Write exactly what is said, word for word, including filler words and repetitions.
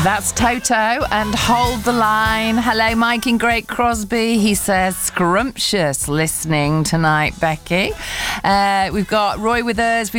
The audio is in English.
That's Toto and Hold the Line. Hello, Mike in Great Crosby. He says, scrumptious listening tonight, Becky. Uh, we've got Roy with us. We've